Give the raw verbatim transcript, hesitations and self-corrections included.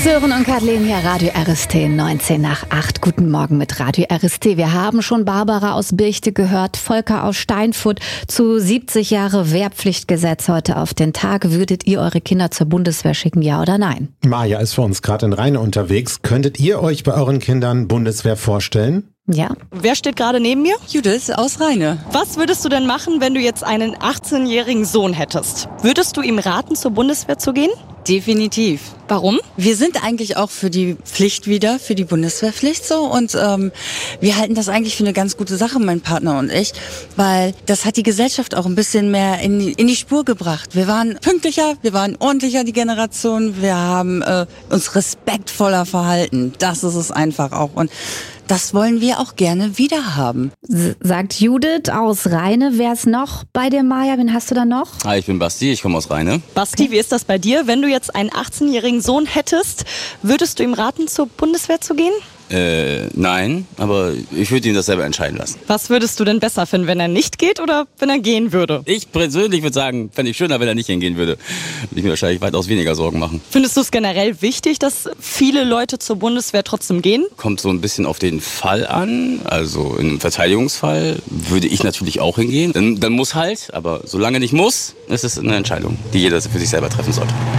Sören und Kathleen hier, Radio R S T, neunzehn nach acht. Guten Morgen mit Radio R S T. Wir haben schon Barbara aus Birchte gehört, Volker aus Steinfurt zu siebzig Jahre Wehrpflichtgesetz heute auf den Tag. Würdet ihr eure Kinder zur Bundeswehr schicken, ja oder nein? Maja ist für uns gerade in Rheine unterwegs. Könntet ihr euch bei euren Kindern Bundeswehr vorstellen? Ja. Wer steht gerade neben mir? Judith aus Rheine. Was würdest du denn machen, wenn du jetzt einen achtzehnjährigen Sohn hättest? Würdest du ihm raten, zur Bundeswehr zu gehen? Definitiv. Warum? Wir sind eigentlich auch für die Pflicht wieder, für die Bundeswehrpflicht so und ähm, wir halten das eigentlich für eine ganz gute Sache, mein Partner und ich, weil das hat die Gesellschaft auch ein bisschen mehr in die, in die Spur gebracht. Wir waren pünktlicher, wir waren ordentlicher, die Generation, wir haben äh, uns respektvoller verhalten. Das ist es einfach auch und das wollen wir auch gerne wieder haben. S- sagt Judith aus Rheine. Wer ist noch bei dir, Maja? Wen hast du da noch? Hi, ich bin Basti, ich komme aus Rheine. Basti, wie ist das bei dir? Wenn du jetzt einen achtzehnjährigen Sohn hättest, würdest du ihm raten, zur Bundeswehr zu gehen? Äh, nein, aber ich würde ihn das selber entscheiden lassen. Was würdest du denn besser finden, wenn er nicht geht oder wenn er gehen würde? Ich persönlich würde sagen, fände ich schöner, wenn er nicht hingehen würde. Würde ich mir wahrscheinlich weitaus weniger Sorgen machen. Findest du es generell wichtig, dass viele Leute zur Bundeswehr trotzdem gehen? Kommt so ein bisschen auf den Fall an. Also in einem Verteidigungsfall würde ich natürlich auch hingehen. Dann, dann muss halt, aber solange nicht muss, ist es eine Entscheidung, die jeder für sich selber treffen sollte.